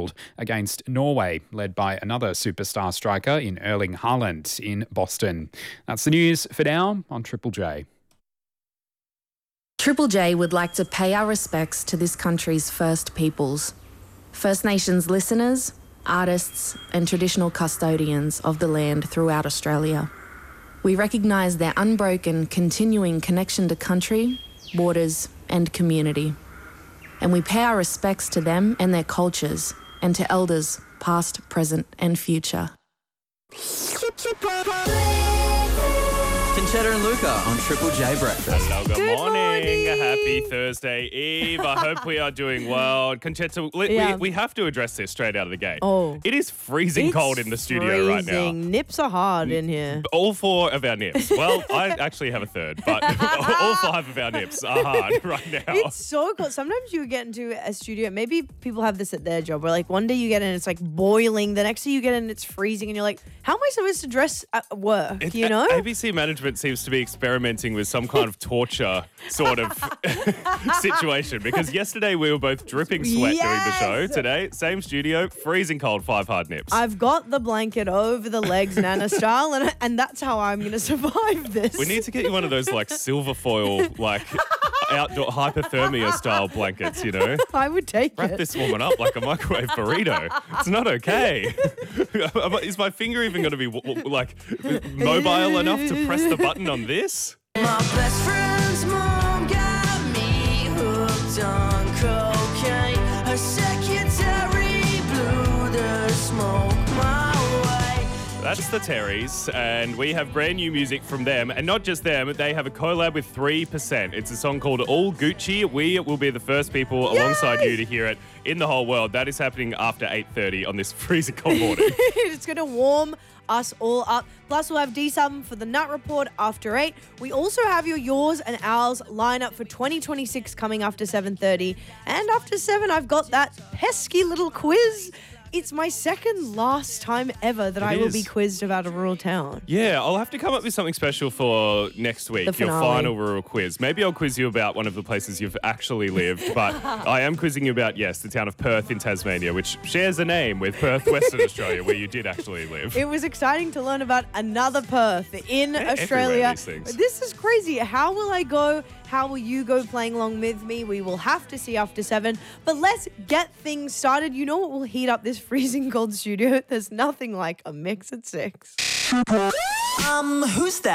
world against Norway, led by another superstar striker in Erling Haaland in Boston. That's the news for now on Triple J. Triple J would like to pay our respects to this country's First Peoples, First Nations listeners, artists and traditional custodians of the land throughout Australia. We recognise their unbroken, continuing connection to country, waters and community. And we pay our respects to them and their cultures and to elders past, present and future. Conchetta and Luca on Triple J Breakfast. Hello, good Good morning. morning. Happy Thursday Eve. I hope we are doing well. Conchetta, we have to address this straight out of the gate. Oh. It is freezing cold in the studio right now. freezing. Nips are hard in here. All four of our nips. Well, I actually have a third, but all five of our nips are hard right now. It's so cold. Sometimes you get into a studio, maybe people have this at their job, where like one day you get in, it's like boiling. The next day you get in, it's freezing. And you're like, how am I supposed to dress at work, you know? ABC management seems to be experimenting with some kind of torture sort of situation, because yesterday we were both dripping sweat doing the show. Yes. Today, same studio, freezing cold, five hard nips. I've got the blanket over the legs, Nana style, and that's how I'm going to survive this. We need to get you one of those like silver foil, like outdoor hypothermia style blankets, you know? I would take Wrap it. this woman up like a microwave burrito. It's not okay. Is my finger even going to be like mobile enough to press the button on this? My best friend's mom got me hooked on cocaine. Her secretary blew the smoke my way. That's the Terrys, and we have brand new music from them. And not just them, they have a collab with 3%. It's a song called All Gucci. We will be the first people alongside you to hear it in the whole world. That is happening after 8:30 on this freezing cold morning. It's going to warm us all up. Plus, we'll have D's album for the Nut Report after 8. We also have yours and ours lineup for 2026 coming after 7:30. And after 7, I've got that pesky little quiz. It's my second last time ever that I will be quizzed about a rural town. Yeah, I'll have to come up with something special for next week, The your finale. final rural quiz. Maybe I'll quiz you about one of the places you've actually lived, but I am quizzing you about, yes, the town of Perth in Tasmania, which shares a name with Perth, Western Australia, where you did actually live. It was exciting to learn about another Perth in They're Australia. everywhere, these things. This is crazy. How will I go? How will you go playing along with me? We will have to see after 7. But let's get things started. You know what will heat up this freezing cold studio? There's nothing like a mix at 6. Who's that?